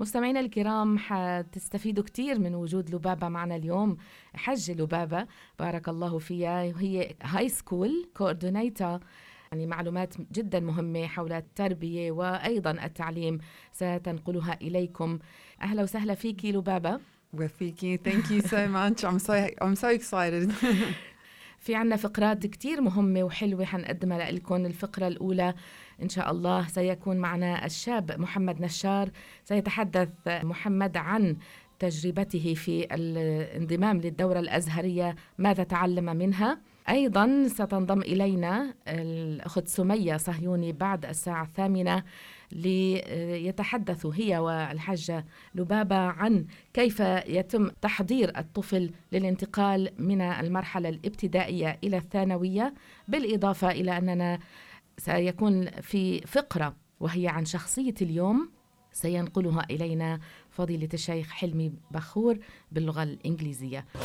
مستمعينا الكرام، حتستفيدوا كتير من وجود لبابة معنا اليوم. حج لبابة بارك الله فيها، وهي هاي سكول كوردينيتور، يعني معلومات جدا مهمة حول التربية وأيضا التعليم ستنقلها إليكم. أهلا وسهلا فيكي لبابة. وفيكي. Thank you so much. I'm so excited. في عنا فقرات كتير مهمة وحلوة حنقدمها لكم. الفقرة الأولى إن شاء الله سيكون معنا الشاب محمد نشار. سيتحدث محمد عن تجربته في الانضمام للدورة الأزهرية، ماذا تعلم منها. أيضا ستنضم إلينا الأخت سمية صهيوني بعد الساعة 8 ليتحدثوا هي والحجة لبابة عن كيف يتم تحضير الطفل للانتقال من المرحلة الابتدائية إلى الثانوية، بالإضافة إلى أننا سيكون في فقرة وهي عن شخصية اليوم سينقلها إلينا فضيلة الشيخ حلمي بخور باللغة الإنجليزية.